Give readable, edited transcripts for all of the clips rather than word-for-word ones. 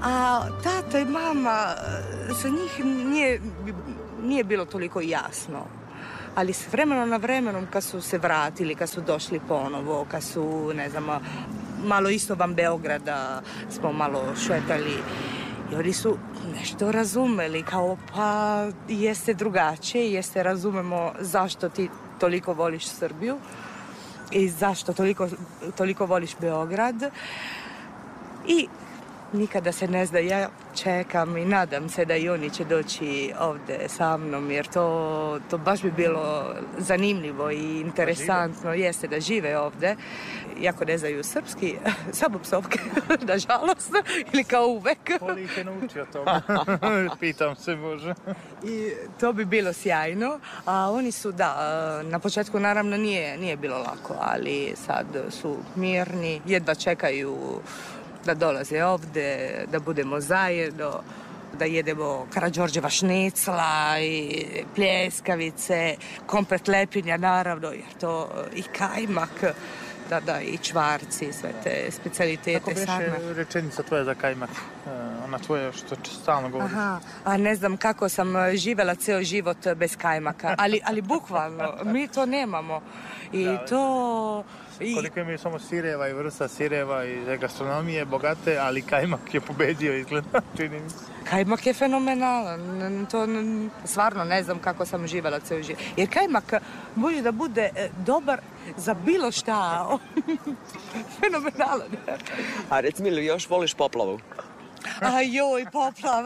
A tata i mama, za njih nije bilo toliko jasno. Ali s vremenom na vremenom kad su se vratili, kad su došli ponovo, kad su, ne znam, malo isto van Beograda smo malo šetali i oni su nešto razumeli, kao pa jeste drugačije, jeste razumemo zašto ti toliko voliš Srbiju i zašto toliko voliš Beograd. I nikada se ne zna, ja čekam i nadam se da i oni će doći ovdje sa mnom, jer to baš bi bilo zanimljivo i interesantno. Jeste da žive ovdje, jako ne znaju srpski, samo psovke, nažalost, ili kao uvek. Koliko ih je naučio toga? Pitam se, Bože. I to bi bilo sjajno, a oni su, na početku naravno nije bilo lako, ali sad su mirni, jedva čekaju da dolaze ovdje, da budemo zajedno, da jedemo Karađorđeva šnicla i pljeskavice, komplet lepinja naravno, jer to i kajmak, i čvarci, sve te specialitete. Kako biše rečenica tvoja za kajmak? Ona tvoja što stalno govoriš. Aha, a ne znam kako sam živjela ceo život bez kajmaka, ali bukvalno, mi to nemamo. I to... Koliko imaju samo sireva i vrsta sireva i gastronomije bogate, ali kajmak je pobedio, izgleda, čini mi se. Kajmak je fenomenalan, to stvarno ne znam kako sam živjela ceo život. Jer kajmak može da bude dobar za bilo šta. Fenomenalan. A recimo li još voliš poplavu? A joj, poplava,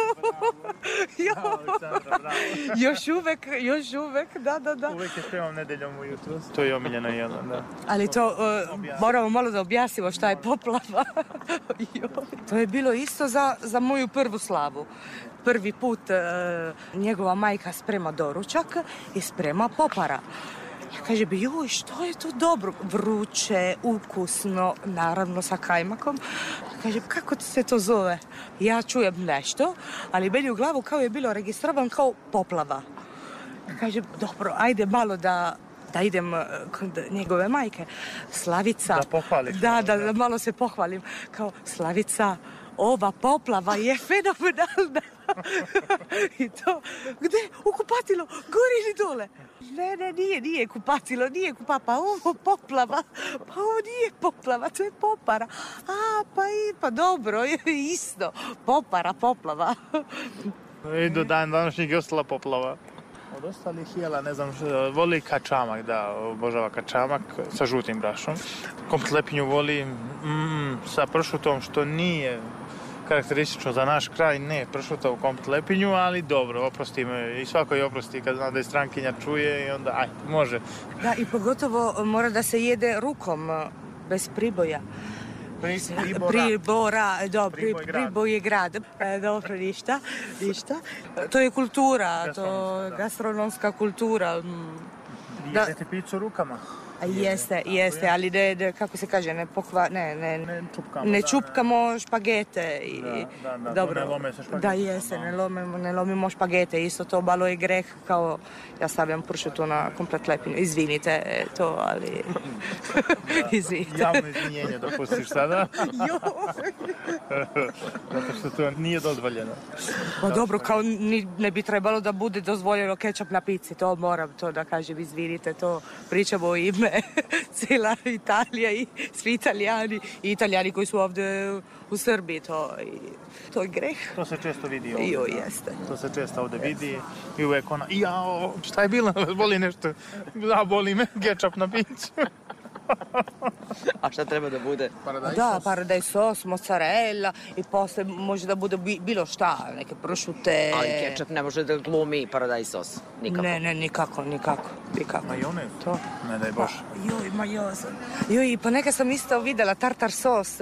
još uvek, da. Uvijek je spremam nedeljom ujutru, to je omiljeno jedno, da. Ali to moramo malo da objasnimo šta je poplava. To je bilo isto za moju prvu slavu. Prvi put njegova majka sprema doručak i sprema popara. Ja kažem, joj, što je to dobro? Vruće, ukusno, naravno sa kajmakom. Kažem, kako se to zove? Ja čujem nešto, ali meni u glavu kao je bilo registrovan kao poplava. Kažem, dobro, ajde malo da idem kod njegove majke. Slavica. Da pohvališ. Da malo se pohvalim. Kao, Slavica, ova poplava je fenomenalna. I to, gde? U kupatilo, gore ili dole? Ne, nije kupatilo, pa ovo poplava, pa ovo nije poplava, to je popara. Pa dobro, je isto, poplava. I do današnjeg je ostala poplava. Od ostalih jela, ne znam, voli kačamak, obožava kačamak sa žutim brašom. Kompletlepinju voli sa pršutom, što nije karakteristično za naš kraj, ne pršuta u komplet lepinju, ali dobro, oprosti me i svako je oprosti kad zna da je strankinja čuje i onda, može. Da, i pogotovo mora da se jede rukom, bez priboja. Priboj je grad. Dobro, ništa. To je kultura, gastronomska kultura. Jedete picu rukama? Jeste, ali ne, kako se kaže, ne čupkamo špagete. Dobro, ne lome se špagete. Da, jeste, ne lomimo špagete, isto to malo je greh, kao ja stavljam pršutu na komplet lepinju. Izvinite to, ali... Izvinite. Javno izvinjenje dopustiš sada. Zato što to nije dozvoljeno. Pa dobro, kao ne bi trebalo da bude dozvoljeno kečap na pici, to moram to da kažem, izvinite, to pričamo o ime cijela Italija i svi Italijani koji su ovdje u Srbiji, to je greh. To se često vidi ovdje. Jeste. To se često ovdje vidi i uvek ona, šta je bilo, boli nešto, boli me, kečap na pici. A šta treba da bude? Paradajz sos, mozzarella i posle može da bude bilo šta, neke pršute. Ali kečap ne može da glumi paradajz sos, nikako. Ne, nikako. Majonez? To? Ne daj Bože. Majonez. Pa neka sam isto videla tartar sos.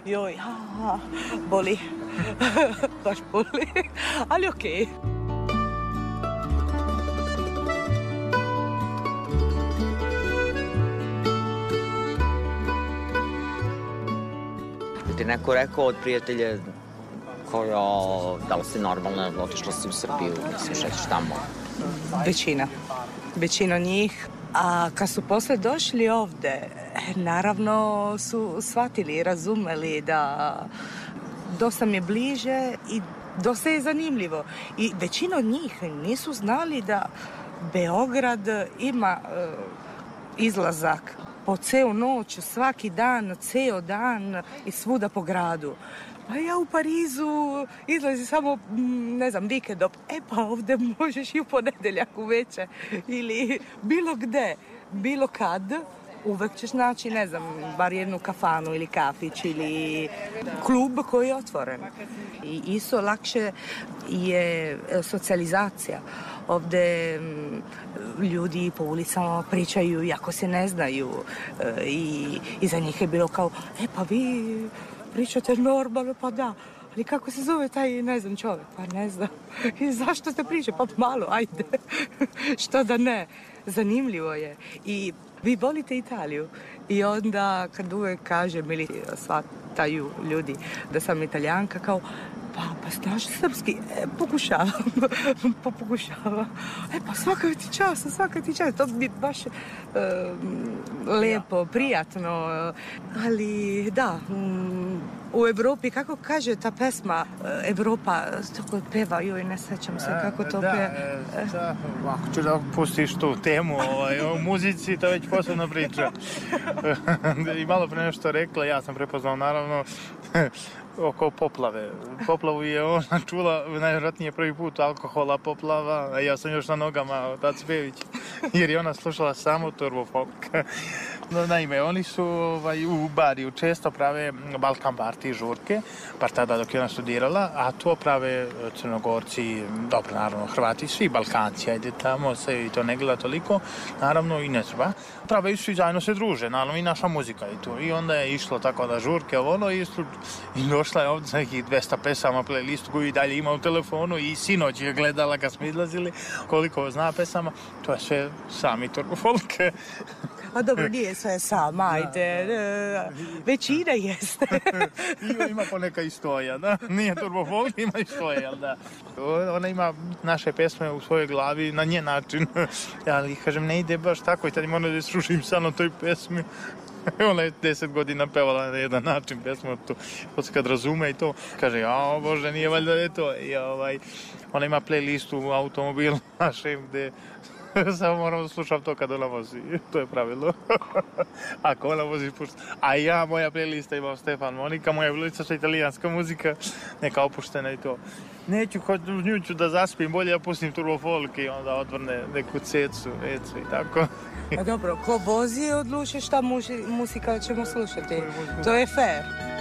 Boli. Baš boli. Ali okej. Ti neko rekao od prijatelja da li si normalna, otišla si u Srbiju, mislim, šećeš tamo? Većina njih. A kad su posle došli ovde, naravno su shvatili i razumeli dosta mi je bliže i dosta je zanimljivo. I većina od njih nisu znali da Beograd ima izlazak po ceo noć, svaki dan, ceo dan i svuda po gradu. Pa ja u Parizu izlazi samo, ne znam, vikendom. Pa ovdje možeš i u ponedeljak uveče ili bilo gde, bilo kad. Uvek ćeš naći, ne znam, bar jednu kafanu ili kafić ili klub koji je otvoren. I isto lakše je socijalizacija. Ovdje ljudi po ulicama pričaju iako se ne znaju i za njih je bilo kao, pa vi pričate normalno, pa da. Ali kako se zove taj, ne znam, čovjek? Pa ne znam. I zašto ste pričali? Pa malo, ajde. Što da ne? Zanimljivo je. I vi volite Italiju. I onda kad uvek kažem ili shvataju ljudi da sam Italijanka, kao, pa znaš srpski? Pokušavam. Pa svaka ti čast. To bi baš lijepo, prijatno. Ali da, u Evropi, kako kaže ta pesma Evropa, tako peva, joj, ne sećam se kako to peva. Da, ako ću da pustiš tu temu o muzici, to već posebna priča. I malo pre nešto rekla, ja sam prepoznao naravno oko poplave. Poplavu je ona čula najvjerojatnije prvi put Alkohola poplava, a ja sam još na nogama od Taci Pević, jer je ona slušala samo Turbo Folk. No, naime, oni su u Bariju često prave Balkan party žurke, bar tada dok je ona studirala, a to prave Crnogorci, dobro, naravno, Hrvati, svi Balkanci, ajde tamo se i to ne gleda toliko, naravno i ne treba. Prave su i zajedno se druže, naravno i naša muzika i tu. I onda je išlo tako da žurke, i došla je ovdje sa nekih 200 pesama playlistu koju i dalje ima u telefonu i sinoć je gledala kad smo izlazili koliko zna pesama, to je sve sami Turbo Folk. A dobro, nije sve sama, ajde, većina jeste. Ima poneka istoja, da, nije Turbo Folk, ima istoja, da. Ona ima naše pesme u svojoj glavi na njen način, ali kažem, ne ide baš tako i tad moram da srušim samo toj pesmi. Ona je 10 godina pevala na jedan način pesmu, kad razume i to, kaže, Bože, nije valjda je to. I ona ima playlistu u automobilu našem gde samo moram da slušam to kad ona vozi. To je pravilo. Ako ona vozi pušta. A ja, moja playlista ima Stefan Monika, moja playlista sa italijanska muzika, neka opuštena i to. Neću, nju ću da zaspim, bolje ja pustim Turbo Folk i onda odvrne neku cecu, ecu i tako. A dobro, ko vozi odluči šta muzika ćemo slušati. To je fair.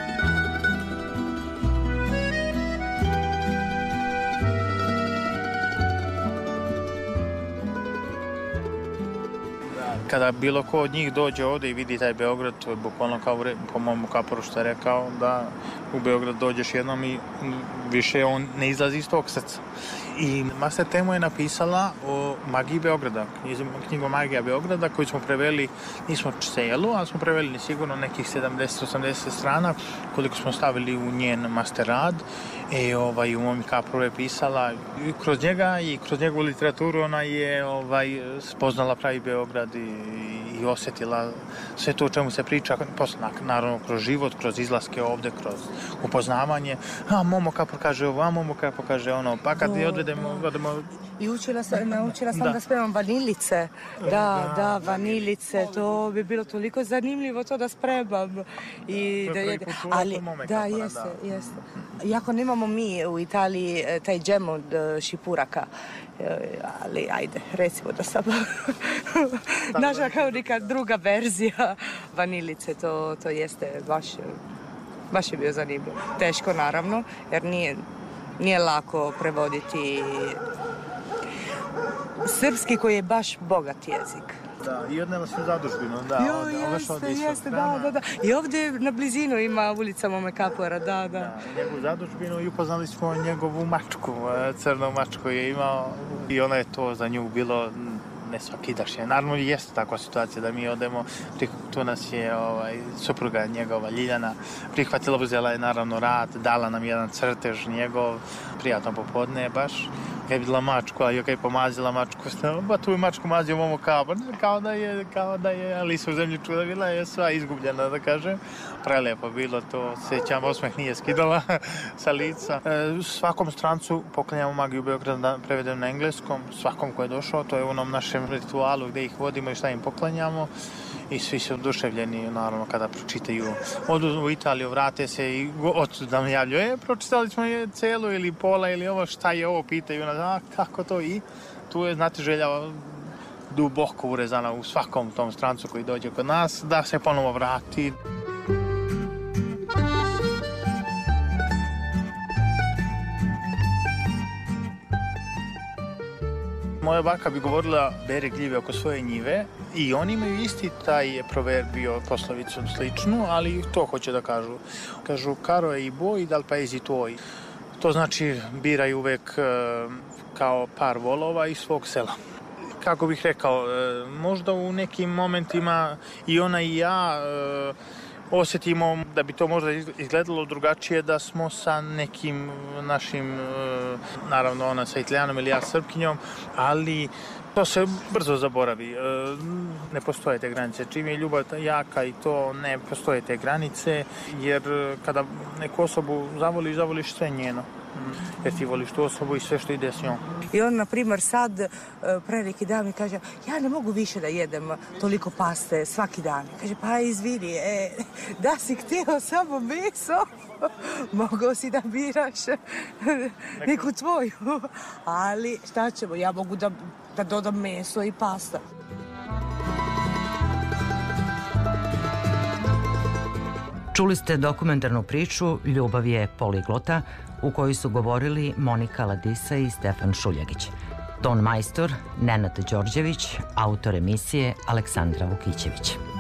Kada bilo ko od njih dođe ovdje i vidi taj Beograd, to je bukvalno kao po mom kaporu što je rekao, da u Beograd dođeš jednom i više on ne izlazi iz tog srca. I Master Temu je napisala o magiji Beograda, knjigu Magija Beograda koju smo preveli, nismo celu, ali smo preveli sigurno nekih 70-80 strana koliko smo stavili u njen master rad. U mom kaporu je pisala i kroz njega i kroz njegovu literaturu ona je spoznala pravi Beograd i osjetila sve to o čemu se priča, naravno kroz život, kroz izlaske ovde, kroz upoznavanje. Momo kapor kaže ovo, Momo kapor kaže ono, pa kad je odvedemo... I naučila sam da spevam vanilice. Da, vanilice, to bi bilo toliko zanimljivo to da spremam. Jeste. Iako nemamo mi u Italiji taj džem od šipuraka, ali ajde, recimo da sam naša kao neka druga verzija vanilice, to jeste baš je bio zanimljivo. Teško naravno, jer nije lako prevoditi srpski koji je baš bogat jezik. Da, i odnela sam zadužbinu, da. Jeste, da. I ovdje na blizinu ima ulica Mome Kapora, da. Njegovu zadužbinu i upoznali smo njegovu mačku, crnu mačku je imao i ona je to za nju bilo nesvakidašnje. Naravno, jeste takva situacija da mi odemo, tu nas je supruga njegova Ljiljana prihvatila, uzela je naravno rad, dala nam jedan crtež njegov, prijatno popodne baš. Kad je vidjela mačku, a joj pomazila mačku, ba tu je mačku mazio momo kao da je Alisa u zemlji čuda, bila je sva izgubljena, da kažem. Prelepo bilo to, sjećam, osmeh nije skidala sa lica. Svakom strancu poklanjamo magiju Beograda, prevedem na engleskom, svakom ko je došao, to je u onom našem ritualu gde ih vodimo i šta im poklanjamo. I svi su oduševljeni, naravno, kada pročitaju. Odu u Italiju, vrate se i da mi javljaju, pročitali smo je celu ili pola ili ovo, šta je ovo, pitaju nas, kako to i tu je, znate, želja duboko urezana u svakom tom strancu koji dođe kod nas, da se ponovo vrati. Moja baka bi govorila bere gljive oko svoje njive i oni imaju isti taj proverbio, poslovicu sličnu, ali to hoće da kažu. Kažu caro è i boi dal paesi tuoi. To znači biraj uvek kao par volova iz svog sela. Kako bih rekao, možda u nekim momentima i ona i ja osjetimo da bi to možda izgledalo drugačije da smo sa nekim našim, naravno ona sa Italijanom ili ja Srpkinjom, ali to se brzo zaboravi. Ne postoje te granice. Čim je ljubav jaka i to ne postoje te granice, jer kada neku osobu zavoliš sve njeno. Jer ti voliš tu osobu i sve što ide s njom. I on, na primjer, sad pre neki dan mi kaže, ja ne mogu više da jedem toliko paste svaki dan. Kaže, pa izvini, da si htio samo meso, mogao si da biraš neku tvoju. Ali šta ćemo, ja mogu da dodam meso i pasta. Čuli ste dokumentarnu priču Ljubav je poliglota, u kojoj su govorili Monika Ladisa i Stefan Šuljagić. Ton majstor Nenad Đorđević, autor emisije Aleksandra Vukićević.